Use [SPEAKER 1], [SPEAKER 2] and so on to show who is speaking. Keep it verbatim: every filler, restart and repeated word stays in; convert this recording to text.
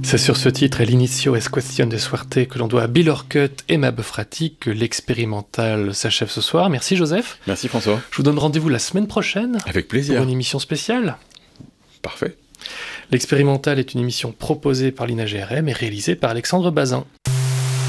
[SPEAKER 1] C'est sur ce titre et l'Initio es question de suerte que l'on doit à Bill Orcutt et Mabe Frati que l'expérimental s'achève ce soir. Merci Joseph.
[SPEAKER 2] Merci François.
[SPEAKER 1] Je vous donne rendez-vous la semaine prochaine.
[SPEAKER 2] Avec plaisir.
[SPEAKER 1] Pour une émission spéciale.
[SPEAKER 2] Parfait.
[SPEAKER 1] L'expérimental est une émission proposée par l'I N A G R M et réalisée par Alexandre Bazin.